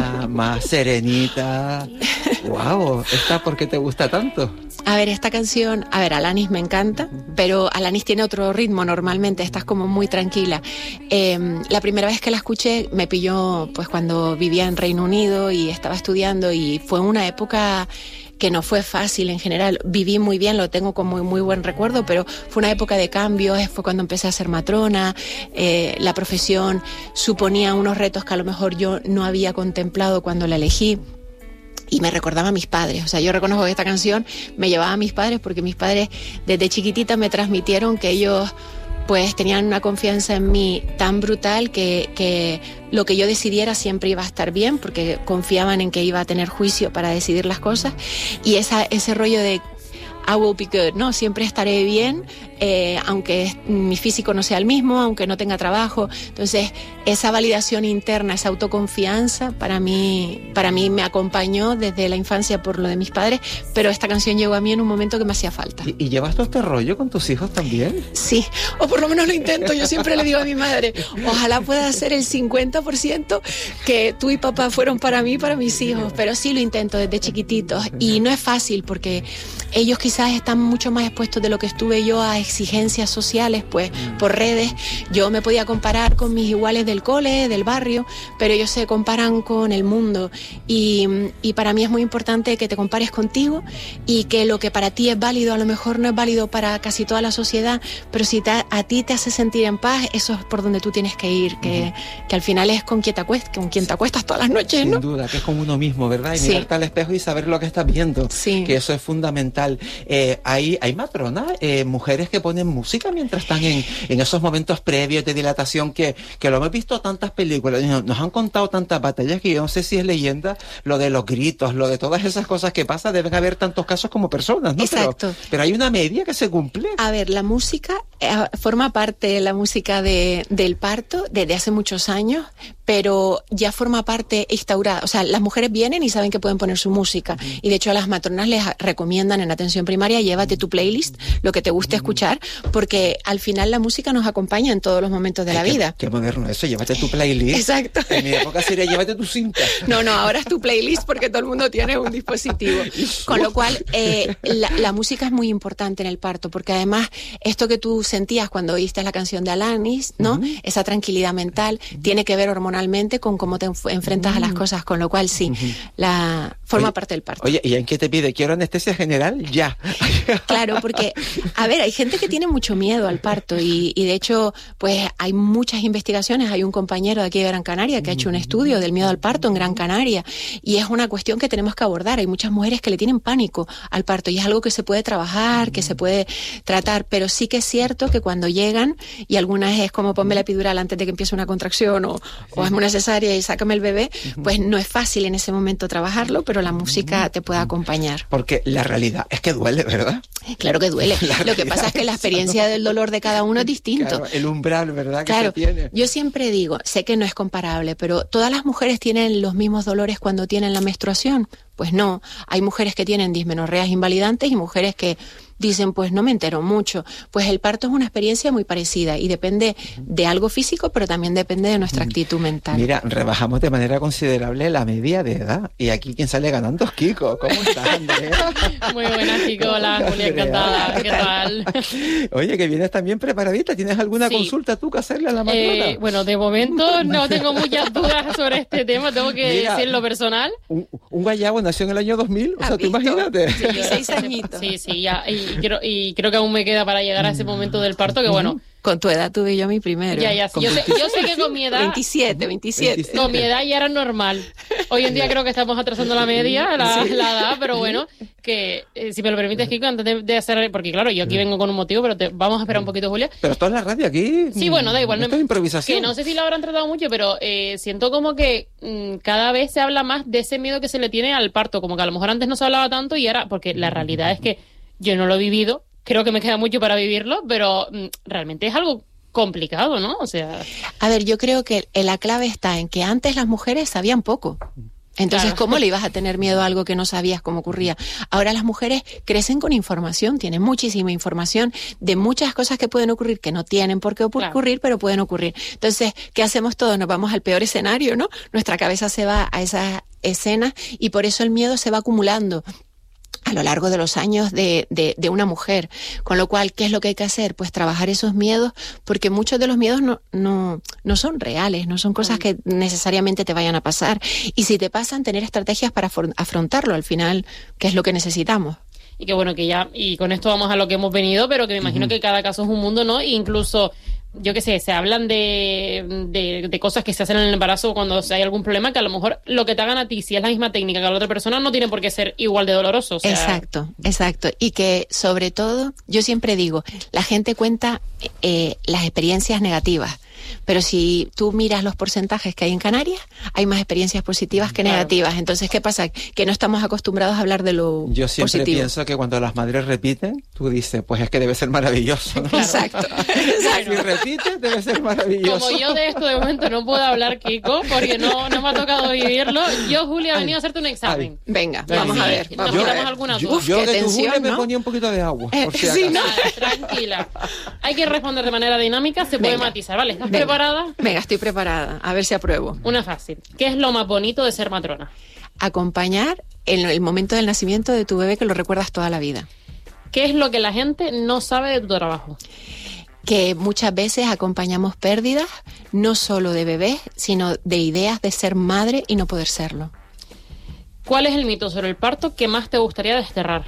más serenita. ¡Wow! ¿Esta por qué te gusta tanto? A ver, esta canción, Alanis me encanta, pero Alanis tiene otro ritmo normalmente, esta es como muy tranquila. La primera vez que la escuché me pilló pues cuando vivía en Reino Unido y estaba estudiando, y fue una época que no fue fácil en general. Viví muy bien, lo tengo con muy, muy buen recuerdo, pero fue una época de cambios, fue cuando empecé a ser matrona, la profesión suponía unos retos que a lo mejor yo no había contemplado cuando la elegí. Y me recordaba a mis padres. O sea, yo reconozco que esta canción me llevaba a mis padres, porque mis padres desde chiquitita me transmitieron que ellos pues tenían una confianza en mí tan brutal que lo que yo decidiera siempre iba a estar bien, porque confiaban en que iba a tener juicio para decidir las cosas. Y ese rollo de I will be good, ¿no? Siempre estaré bien, aunque mi físico no sea el mismo, aunque no tenga trabajo. Entonces, esa validación interna, esa autoconfianza, para mí me acompañó desde la infancia por lo de mis padres, pero esta canción llegó a mí en un momento que me hacía falta. ¿Y llevas todo este rollo con tus hijos también? Sí, o por lo menos lo intento. Yo siempre le digo a mi madre, ojalá pueda ser el 50% que tú y papá fueron para mí, para mis hijos, pero sí lo intento desde chiquititos. Y no es fácil, porque ellos quizás están mucho más expuestos de lo que estuve yo a exigencias sociales, pues por redes. Yo me podía comparar con mis iguales del cole, del barrio, pero ellos se comparan con el mundo, y para mí es muy importante que te compares contigo, y que lo que para ti es válido a lo mejor no es válido para casi toda la sociedad, pero si a ti te hace sentir en paz, eso es por donde tú tienes que ir, que al final es con quien te acuestas todas las noches, ¿no? Sin duda, que es con uno mismo, ¿verdad? Y Sí. mirarte al espejo y saber lo que estás viendo, Sí. que eso es fundamental. Hay matronas, mujeres que ponen música mientras están en esos momentos previos de dilatación, que lo hemos visto tantas películas, nos han contado tantas batallas, que yo no sé si es leyenda lo de los gritos, lo de todas esas cosas que pasan. Deben haber tantos casos como personas, ¿no? Exacto. Pero hay una media que se cumple. A ver, la música forma parte de la música del parto desde hace muchos años, pero ya forma parte instaurada. O sea, las mujeres vienen y saben que pueden poner su música, y de hecho a las matronas les recomiendan en atención primaria, llévate tu playlist, lo que te guste escuchar, porque al final la música nos acompaña en todos los momentos de la vida. Qué moderno eso, llévate tu playlist. Exacto. En mi época sería llévate tu cinta. No, ahora es tu playlist, porque todo el mundo tiene un dispositivo. Con lo cual, la música es muy importante en el parto, porque además, esto que tú sentías cuando oíste la canción de Alanis, ¿no? Esa tranquilidad mental tiene que ver hormonalmente con cómo te enfrentas a las cosas, con lo cual sí, forma parte del parto. Oye, ¿y en qué te pide? ¿Quiero anestesia general? Ya. Claro, porque, a ver, hay gente que tiene mucho miedo al parto, y de hecho, pues hay muchas investigaciones. Hay un compañero de aquí de Gran Canaria que ha hecho un estudio del miedo al parto en Gran Canaria, y es una cuestión que tenemos que abordar. Hay muchas mujeres que le tienen pánico al parto, y es algo que se puede trabajar, que se puede tratar, pero sí que es cierto que cuando llegan, y algunas es como ponme la epidural antes de que empiece una contracción, o hazme una cesárea y sácame el bebé, pues no es fácil en ese momento trabajarlo, pero la música te puede acompañar. Porque la realidad es que duele, ¿verdad? Claro que duele. Lo que pasa es que la experiencia del dolor de cada uno es distinto. Claro, el umbral, ¿verdad? Claro, que se tiene. yo siempre digo, sé que no es comparable, pero ¿todas las mujeres tienen los mismos dolores cuando tienen la menstruación? Pues no, hay mujeres que tienen dismenorreas invalidantes y mujeres que dicen, pues no me entero mucho. Pues el parto es una experiencia muy parecida, y depende de algo físico, pero también depende de nuestra actitud mental. Mira, rebajamos de manera considerable la media de edad, y aquí quien sale ganando es Kiko. ¿Cómo estás, Andrea? Muy buenas, Kiko. Hola, Julia, encantada. ¿Qué tal? Oye, que vienes también preparadita. ¿Tienes alguna consulta tú que hacerle a la matrona? Bueno, de momento no tengo muchas dudas sobre este tema, tengo que decir lo personal. Un guayabo nació en el año 2000, o sea, tú imagínate. 16 añitos. Sí, ya, y creo que aún me queda para llegar a ese momento del parto, que bueno... Con tu edad tuve yo mi primero. Ya, yo sé que con mi edad... 27. Con mi edad ya era normal. Hoy en día creo que estamos atrasando la media, la edad, pero bueno, que si me lo permites, Kiko, antes de hacer... Porque claro, yo aquí vengo con un motivo, pero vamos a esperar un poquito, Julia. Pero toda la radio aquí... Sí, bueno, da igual. Esto es improvisación. Que no sé si lo habrán tratado mucho, pero siento como que cada vez se habla más de ese miedo que se le tiene al parto. Como que a lo mejor antes no se hablaba tanto, y ahora... Porque la realidad es que yo no lo he vivido. Creo que me queda mucho para vivirlo, pero realmente es algo complicado, ¿no? O sea... A ver, yo creo que la clave está en que antes las mujeres sabían poco. Entonces, Claro. ¿cómo le ibas a tener miedo a algo que no sabías cómo ocurría? Ahora las mujeres crecen con información, tienen muchísima información de muchas cosas que pueden ocurrir, que no tienen por qué ocurrir, pero pueden ocurrir. Entonces, ¿qué hacemos todos? Nos vamos al peor escenario, ¿no? Nuestra cabeza se va a esas escenas y por eso el miedo se va acumulando a lo largo de los años de una mujer. Con lo cual, ¿qué es lo que hay que hacer? Pues trabajar esos miedos, porque muchos de los miedos no son reales, no son cosas que necesariamente te vayan a pasar. Y si te pasan, tener estrategias para afrontarlo al final, que es lo que necesitamos. Y que bueno, que ya, y con esto vamos a lo que hemos venido, pero que me imagino que cada caso es un mundo, ¿no? E incluso, yo qué sé, se hablan de cosas que se hacen en el embarazo cuando hay algún problema, que a lo mejor lo que te hagan a ti, si es la misma técnica que a la otra persona, no tiene por qué ser igual de doloroso. O sea... Exacto. Y que, sobre todo, yo siempre digo, la gente cuenta las experiencias negativas, pero si tú miras los porcentajes que hay en Canarias, hay más experiencias positivas que negativas. Entonces, ¿qué pasa? Que no estamos acostumbrados a hablar de lo Yo siempre positivo. pienso que cuando las madres repiten, tú dices, pues es que debe ser maravilloso, ¿no? Exacto. Si repites, debe ser maravilloso. Como yo de esto de momento no puedo hablar, Kiko, porque no me ha tocado vivirlo, yo, Julia, he venido a hacerte un examen. Venga, Venga. vamos a ver. Nos Vamos a quitamos ver. alguna Yo, duda. Uf, yo qué de tu tensión, Julia me ¿no? ponía un poquito de agua, por si sí, acaso. ¿no? Nada, tranquila. Hay que responder de manera dinámica, se puede Venga. matizar, ¿vale? ¿Estás Venga. preparada? Venga, estoy preparada. A ver si apruebo. Una fácil. ¿Qué es lo más bonito de ser matrona? Acompañar en el momento del nacimiento de tu bebé, que lo recuerdas toda la vida. ¿Qué es lo que la gente no sabe de tu trabajo? Que muchas veces acompañamos pérdidas, no solo de bebés, sino de ideas de ser madre y no poder serlo. ¿Cuál es el mito sobre el parto que más te gustaría desterrar?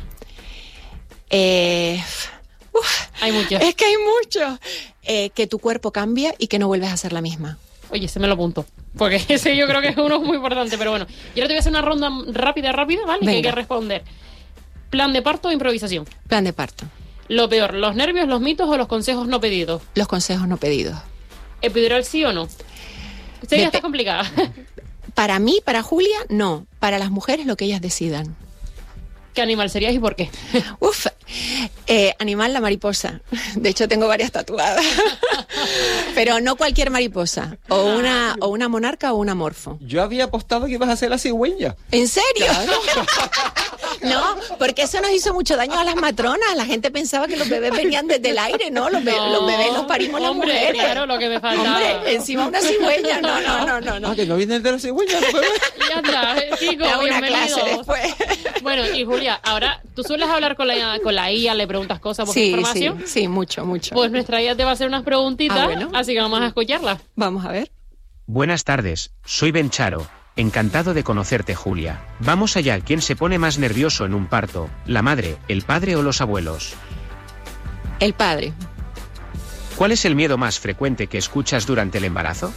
Hay muchos. Es que hay muchos. Que tu cuerpo cambia y que no vuelves a ser la misma. Oye, se me lo apunto. Porque ese yo creo que es uno muy importante. Pero bueno, y ahora te voy a hacer una ronda rápida, ¿vale? Venga. Que hay que responder. ¿Plan de parto o improvisación? Plan de parto. Lo peor, ¿los nervios, los mitos o los consejos no pedidos? Los consejos no pedidos. ¿Epidural sí o no? Sé que está complicada. Para mí, para Julia, no. Para las mujeres, lo que ellas decidan. ¿Qué animal serías y por qué? Uf, animal, la mariposa. De hecho, tengo varias tatuadas. Pero no cualquier mariposa. O una monarca o una morfo. Yo había apostado que ibas a ser la cigüeña. ¿En serio? No, porque eso nos hizo mucho daño a las matronas. La gente pensaba que los bebés venían desde el aire, ¿no? Los bebés los parimos las hombre, mujeres. claro, lo que me faltaba. Hombre, encima una cigüeña. No. Ah, que no vienen de la cigüeña, los bebés. Ya está, Kiko, Me da una bienvenido. clase después. Bueno, y Julia, ahora, ¿tú sueles hablar con la IA, le preguntas cosas, buscas información? Sí, mucho. Pues nuestra IA te va a hacer unas preguntitas, Ah, bueno. así que vamos a escucharlas. Vamos a ver. Buenas tardes, soy Bencharo. Encantado de conocerte, Julia. Vamos allá, ¿quién se pone más nervioso en un parto? ¿La madre, el padre o los abuelos? El padre. ¿Cuál es el miedo más frecuente que escuchas durante el embarazo?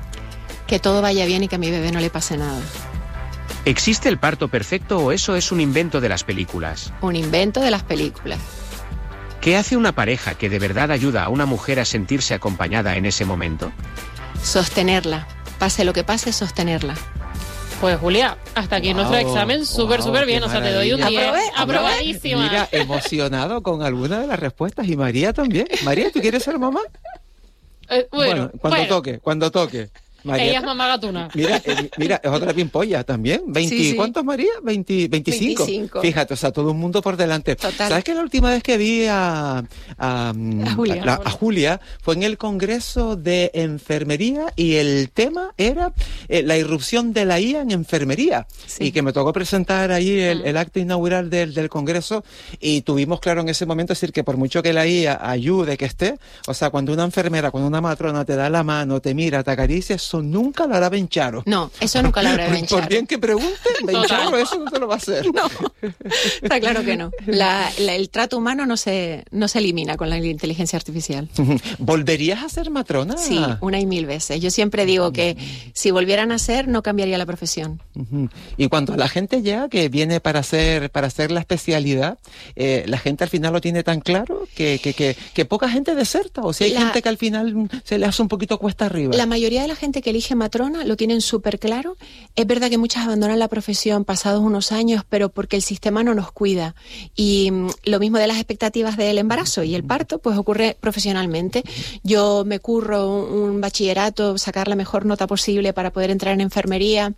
Que todo vaya bien y que a mi bebé no le pase nada. ¿Existe el parto perfecto o eso es un invento de las películas? Un invento de las películas. ¿Qué hace una pareja que de verdad ayuda a una mujer a sentirse acompañada en ese momento? Sostenerla. Pase lo que pase, sostenerla. Pues Julia, hasta aquí nuestro examen, súper bien, qué o sea, te doy un 10. Aprobé. Aprobadísima. Mira, emocionado con alguna de las respuestas. Y María también. María, ¿tú quieres ser mamá? Bueno, cuando toque. María, ella es mamá gatuna. Mira, es otra pimpolla también. Sí. ¿Cuántos, María? 25. 25. Fíjate, o sea, todo un mundo por delante. Total. ¿Sabes que la última vez que vi a Julia. Julia fue en el Congreso de Enfermería y el tema era la irrupción de la IA en enfermería? Sí. Y que me tocó presentar ahí el acto inaugural del Congreso y tuvimos claro en ese momento decir que por mucho que la IA ayude, que esté, o sea, cuando una enfermera, cuando una matrona te da la mano, te mira, te acaricia, eso nunca lo hará Bencharo. No, eso nunca lo habrá Por Bencharo. bien que pregunte, Bencharo eso no te lo va a hacer. No, está claro que no. El trato humano no se elimina con la inteligencia artificial. ¿Volverías a ser matrona? Sí, una y mil veces. Yo siempre digo que si volvieran a ser, no cambiaría la profesión. Ujú. Y cuando la gente ya que viene para hacer la especialidad, la gente al final lo tiene tan claro que poca gente deserta. O sea, hay gente que al final se le hace un poquito cuesta arriba. La mayoría de la gente que elige matrona lo tienen súper claro. Es verdad que muchas abandonan la profesión pasados unos años, pero porque el sistema no nos cuida. Y lo mismo de las expectativas del embarazo y el parto, pues ocurre profesionalmente. Yo me curro un bachillerato, sacar la mejor nota posible para poder entrar en enfermería.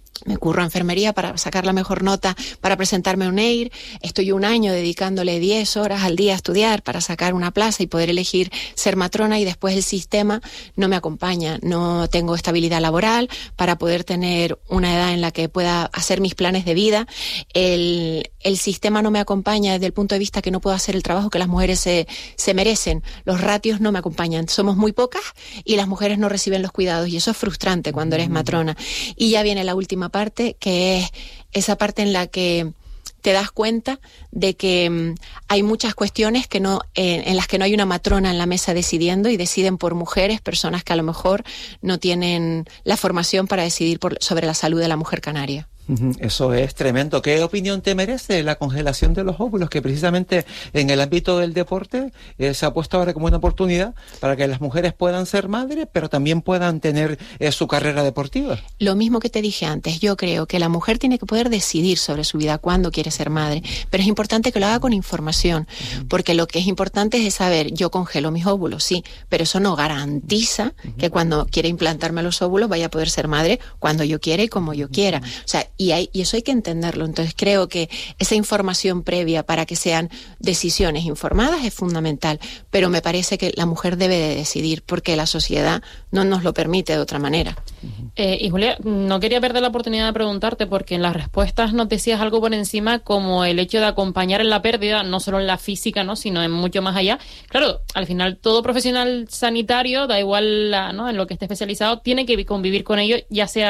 Me curro a enfermería para sacar la mejor nota, para presentarme a un EIR. Estoy un año dedicándole 10 horas al día a estudiar para sacar una plaza y poder elegir ser matrona, y después el sistema no me acompaña. No tengo estabilidad laboral para poder tener una edad en la que pueda hacer mis planes de vida. El sistema no me acompaña desde el punto de vista que no puedo hacer el trabajo que las mujeres se merecen. Los ratios no me acompañan. Somos muy pocas y las mujeres no reciben los cuidados, y eso es frustrante cuando eres matrona. Y ya viene la última parte, que es esa parte en la que te das cuenta de que hay muchas cuestiones que no, en las que no hay una matrona en la mesa decidiendo, y deciden por mujeres, personas que a lo mejor no tienen la formación para decidir sobre la salud de la mujer canaria. Eso es tremendo. ¿Qué opinión te merece la congelación de los óvulos, que precisamente en el ámbito del deporte se ha puesto ahora como una oportunidad para que las mujeres puedan ser madres, pero también puedan tener su carrera deportiva? Lo mismo que te dije antes, yo creo que la mujer tiene que poder decidir sobre su vida cuándo quiere ser madre, pero es importante que lo haga con información, porque lo que es importante es saber, yo congelo mis óvulos, sí, pero eso no garantiza que cuando quiera implantarme los óvulos vaya a poder ser madre cuando yo quiera y como yo quiera. O sea, y eso hay que entenderlo. Entonces creo que esa información previa para que sean decisiones informadas es fundamental, pero me parece que la mujer debe de decidir, porque la sociedad no nos lo permite de otra manera. Y Julia, no quería perder la oportunidad de preguntarte, porque en las respuestas nos decías algo por encima, como el hecho de acompañar en la pérdida, no solo en la física, ¿no?, sino en mucho más allá. Claro, al final todo profesional sanitario, da igual ¿no?, en lo que esté especializado, tiene que convivir con ello, ya sea